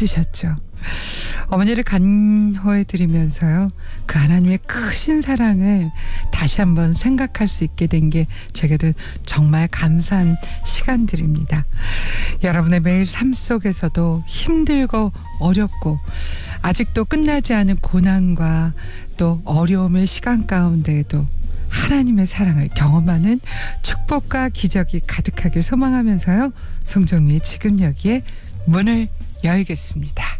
믿으셨죠. 어머니를 간호해 드리면서요, 그 하나님의 크신 사랑을 다시 한번 생각할 수 있게 된 게 제게도 정말 감사한 시간들입니다. 여러분의 매일 삶 속에서도 힘들고 어렵고 아직도 끝나지 않은 고난과 또 어려움의 시간 가운데에도 하나님의 사랑을 경험하는 축복과 기적이 가득하길 소망하면서요, 송정미의 지금 여기에 문을 열겠습니다.